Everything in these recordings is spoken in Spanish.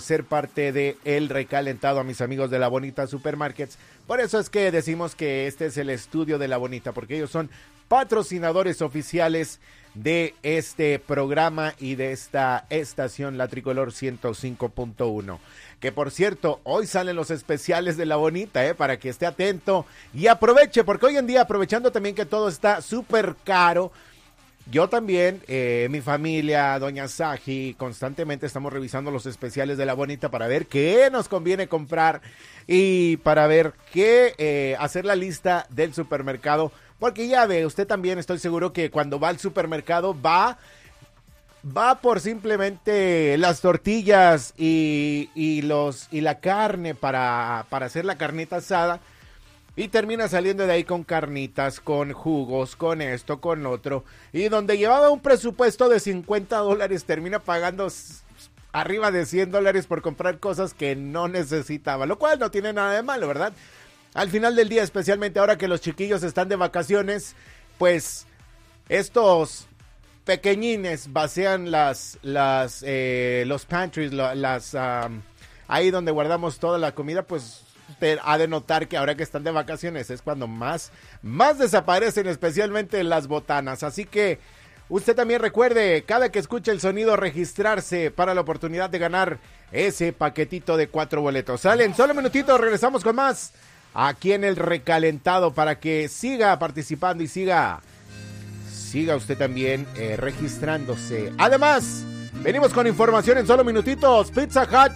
ser parte de El Recalentado a mis amigos de La Bonita Supermarkets. Por eso es que decimos que este es el estudio de La Bonita, porque ellos son patrocinadores oficiales de este programa y de esta estación, La Tricolor 105.1. Que por cierto, hoy salen los especiales de La Bonita, para que esté atento y aproveche, porque hoy en día, aprovechando también que todo está súper caro, yo también, mi familia, doña Saji, constantemente estamos revisando los especiales de La Bonita para ver qué nos conviene comprar y para ver qué hacer la lista del supermercado. Porque ya ve, usted también estoy seguro que cuando va al supermercado va por simplemente las tortillas y la carne para hacer la carnita asada. Y termina saliendo de ahí con carnitas, con jugos, con esto, con otro. Y donde llevaba un presupuesto de $50, termina pagando arriba de $100 por comprar cosas que no necesitaba. Lo cual no tiene nada de malo, ¿verdad? Al final del día, especialmente ahora que los chiquillos están de vacaciones, pues estos pequeñines vacían los pantries, ahí donde guardamos toda la comida, pues usted ha de notar que ahora que están de vacaciones es cuando más desaparecen, especialmente las botanas. Así que usted también recuerde, cada que escuche el sonido, registrarse para la oportunidad de ganar ese paquetito de 4 boletos. Salen, solo un minutito, regresamos con más aquí en El Recalentado para que siga participando y siga usted también registrándose. Además, venimos con información en solo minutitos. Pizza Hut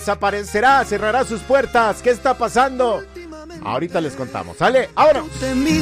desaparecerá, cerrará sus puertas. ¿Qué está pasando? Ahorita les contamos. ¿Sale? ¡Vámonos!